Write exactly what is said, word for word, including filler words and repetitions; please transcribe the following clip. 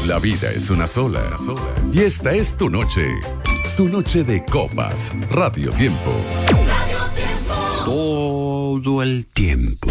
La vida es una sola, y esta es tu noche. Tu noche de copas. Radio Tiempo. Todo el tiempo.